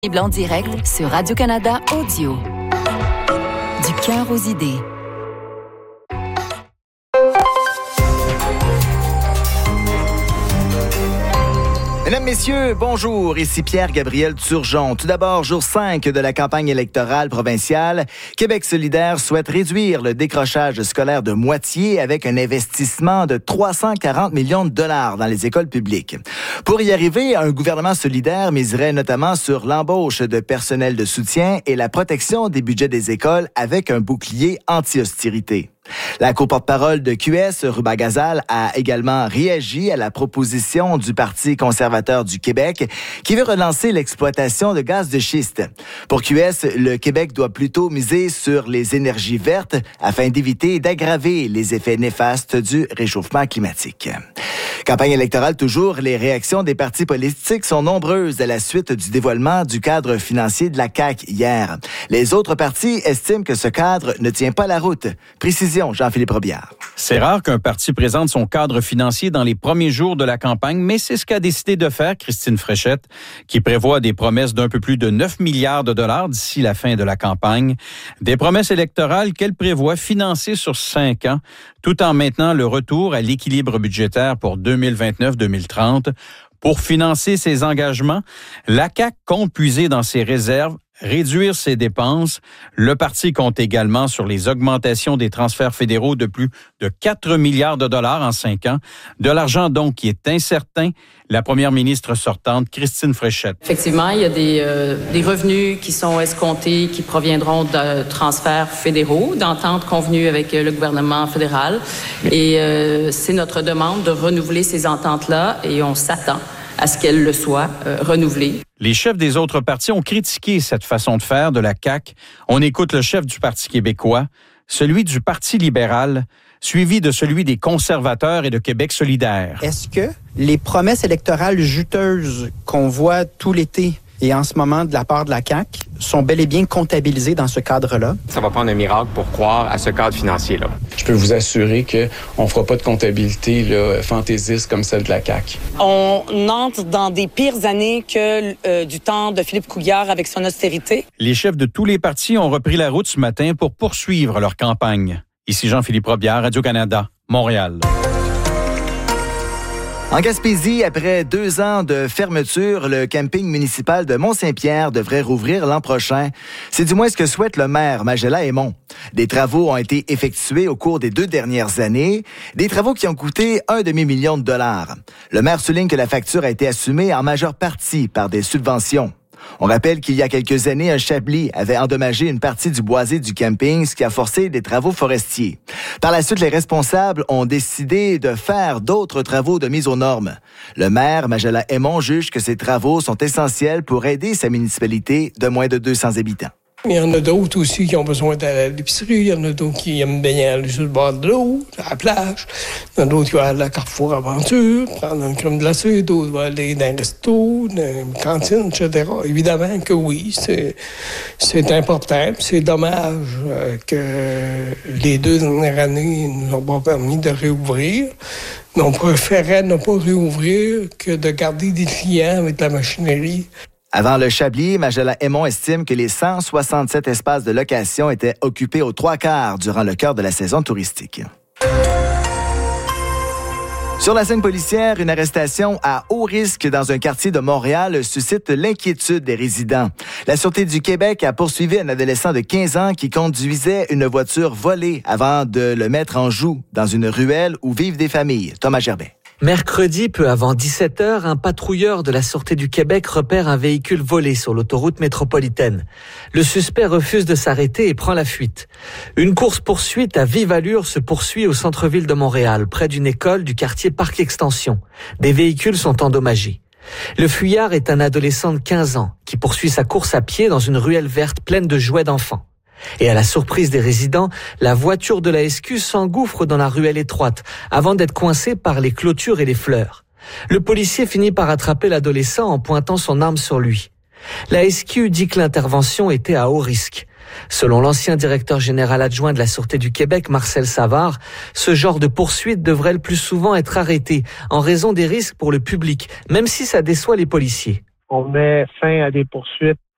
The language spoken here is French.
En direct sur Radio-Canada Audio. Du cœur aux idées. Mesdames, Messieurs, bonjour. Ici Pierre-Gabriel Turgeon. Tout d'abord, jour 5 de la campagne électorale provinciale. Québec solidaire souhaite réduire le décrochage scolaire de moitié avec un investissement de 340 millions de dollars dans les écoles publiques. Pour y arriver, un gouvernement solidaire miserait notamment sur l'embauche de personnel de soutien et la protection des budgets des écoles avec un bouclier anti-austérité. La co-porte-parole de QS, Ruba Gazal, a également réagi à la proposition du Parti conservateur du Québec qui veut relancer l'exploitation de gaz de schiste. Pour QS, le Québec doit plutôt miser sur les énergies vertes afin d'éviter d'aggraver les effets néfastes du réchauffement climatique. Campagne électorale toujours, les réactions des partis politiques sont nombreuses à la suite du dévoilement du cadre financier de la CAQ hier. Les autres partis estiment que ce cadre ne tient pas la route. Précision, Jean-Philippe Robillard. C'est rare qu'un parti présente son cadre financier dans les premiers jours de la campagne, mais c'est ce qu'a décidé de faire Christine Fréchette, qui prévoit des promesses d'un peu plus de 9 milliards de dollars d'ici la fin de la campagne. Des promesses électorales qu'elle prévoit financer sur 5 ans, tout en maintenant le retour à l'équilibre budgétaire pour 2029-2030. Pour financer ses engagements, la CAQ compte puiser dans ses réserves, réduire ses dépenses. Le parti compte également sur les augmentations des transferts fédéraux de plus de 4 milliards de dollars en 5 ans. De l'argent donc qui est incertain. La première ministre sortante, Christine Fréchette. Effectivement, il y a des revenus qui sont escomptés, qui proviendront de transferts fédéraux, d'ententes convenues avec le gouvernement fédéral. Et c'est notre demande de renouveler ces ententes-là et on s'attend à ce qu'elles le soient renouvelées. Les chefs des autres partis ont critiqué cette façon de faire de la CAQ. On écoute le chef du Parti québécois, celui du Parti libéral, suivi de celui des conservateurs et de Québec solidaire. Est-ce que les promesses électorales juteuses qu'on voit tout l'été et en ce moment de la part de la CAQ sont bel et bien comptabilisées dans ce cadre-là? Ça va prendre un miracle pour croire à ce cadre financier-là. Je peux vous assurer qu'on ne fera pas de comptabilité là, fantaisiste comme celle de la CAQ. On entre dans des pires années que du temps de Philippe Couillard avec son austérité. Les chefs de tous les partis ont repris la route ce matin pour poursuivre leur campagne. Ici Jean-Philippe Robillard, Radio-Canada, Montréal. En Gaspésie, après 2 ans de fermeture, le camping municipal de Mont-Saint-Pierre devrait rouvrir l'an prochain. C'est du moins ce que souhaite le maire Magella Aymon. Des travaux ont été effectués au cours des 2 dernières années, des travaux qui ont coûté 1,5 million de dollars. Le maire souligne que la facture a été assumée en majeure partie par des subventions. On rappelle qu'il y a quelques années, un chablis avait endommagé une partie du boisé du camping, ce qui a forcé des travaux forestiers. Par la suite, les responsables ont décidé de faire d'autres travaux de mise aux normes. Le maire, Magella Aymon, juge que ces travaux sont essentiels pour aider sa municipalité de moins de 200 habitants. Il y en a d'autres aussi qui ont besoin d'aller à l'épicerie. Il y en a d'autres qui aiment bien aller sur le bord de l'eau, à la plage. Il y en a d'autres qui vont aller à la Carrefour Aventure, prendre une crème glacée. D'autres vont aller dans un resto, dans une cantine, etc. Évidemment que oui, c'est important. C'est dommage que les 2 dernières années ne nous ont pas permis de réouvrir. Mais on préférait ne pas réouvrir que de garder des clients avec la machinerie. Avant le Chablis, Magella Aymon estime que les 167 espaces de location étaient occupés aux 3/4 durant le cœur de la saison touristique. Sur la scène policière, une arrestation à haut risque dans un quartier de Montréal suscite l'inquiétude des résidents. La Sûreté du Québec a poursuivi un adolescent de 15 ans qui conduisait une voiture volée avant de le mettre en joue dans une ruelle où vivent des familles. Thomas Gerbet. Mercredi, peu avant 17h, un patrouilleur de la Sûreté du Québec repère un véhicule volé sur l'autoroute métropolitaine. Le suspect refuse de s'arrêter et prend la fuite. Une course-poursuite à vive allure se poursuit au centre-ville de Montréal, près d'une école du quartier Parc Extension. Des véhicules sont endommagés. Le fuyard est un adolescent de 15 ans qui poursuit sa course à pied dans une ruelle verte pleine de jouets d'enfants. Et à la surprise des résidents, la voiture de la SQ s'engouffre dans la ruelle étroite avant d'être coincée par les clôtures et les fleurs. Le policier finit par attraper l'adolescent en pointant son arme sur lui. La SQ dit que l'intervention était à haut risque. Selon l'ancien directeur général adjoint de la Sûreté du Québec, Marcel Savard, ce genre de poursuite devrait le plus souvent être arrêté en raison des risques pour le public, même si ça déçoit les policiers. On met fin à des poursuites